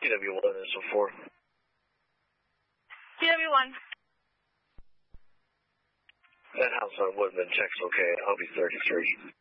TW1 is 4. TW1. That house on Woodman checks okay. I'll be 33.